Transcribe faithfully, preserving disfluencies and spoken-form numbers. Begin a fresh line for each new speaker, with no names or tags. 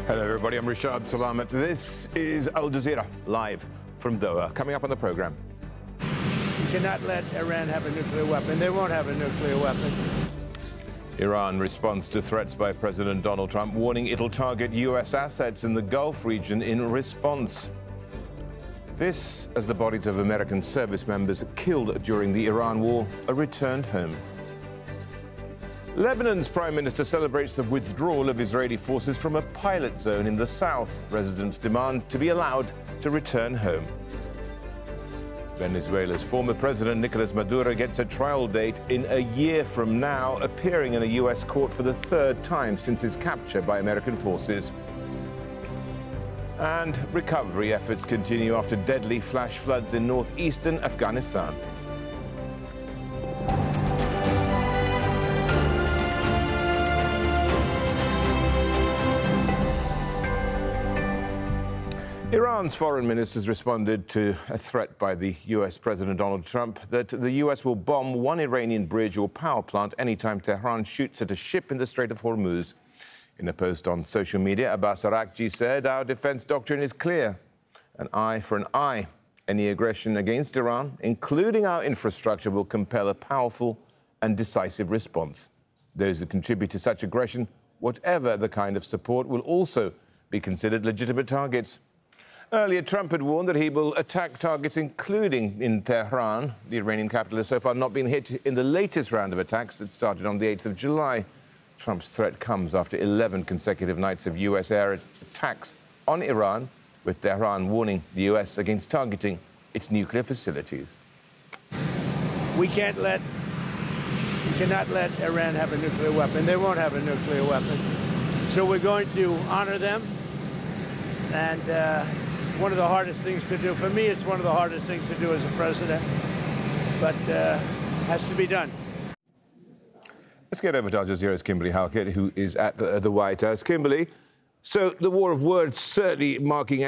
Hello everybody, I'm Rashad Salamat. This is Al Jazeera, live from Doha. Coming up on the programme.
You cannot let Iran have a nuclear weapon. They won't have a nuclear weapon.
Iran responds to threats by President Donald Trump, warning it'll target U S assets in the Gulf region in response. This as the bodies of American service members killed during the Iran war are returned home. Lebanon's prime minister celebrates the withdrawal of Israeli forces from a pilot zone in the south. Residents demand to be allowed to return home. Venezuela's former president Nicolas Maduro gets a trial date in a year from now, appearing in a U S court for the third time since his capture by American forces. And recovery efforts continue after deadly flash floods in northeastern Afghanistan. Iran's foreign ministers responded to a threat by the U S President Donald Trump that the U S will bomb one Iranian bridge or power plant anytime Tehran shoots at a ship in the Strait of Hormuz. In a post on social media, Abbas Araghchi said, "Our defense doctrine is clear. An eye for an eye. Any aggression against Iran, including our infrastructure, will compel a powerful and decisive response. Those who contribute to such aggression, whatever the kind of support, will also be considered legitimate targets." Earlier, Trump had warned that he will attack targets, including in Tehran. The Iranian capital has so far not been hit in the latest round of attacks that started on the eighth of July. Trump's threat comes after eleven consecutive nights of U S air attacks on Iran, with Tehran warning the U S against targeting its nuclear facilities.
We can't let, we cannot let Iran have a nuclear weapon. They won't have a nuclear weapon. So we're going to honor them. And uh, one of the hardest things to do. For me, it's one of the hardest things to do as a president, but uh, has to be done.
Let's get over to Al Jazeera's Kimberly Halkett, who is at the, the White House. Kimberly, so the war of words certainly marking